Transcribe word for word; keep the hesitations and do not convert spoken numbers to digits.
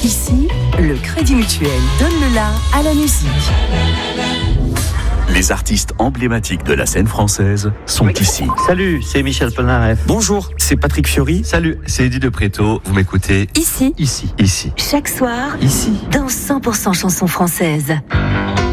Ici, le Crédit Mutuel donne le la à la musique. Les artistes emblématiques de la scène française sont oui. ici. Salut, c'est Michel Polnareff. Bonjour, c'est Patrick Fiori. Salut, c'est Eddie de Préto. Vous m'écoutez ici, ici, ici, chaque soir, ici, dans cent pour cent chansons françaises.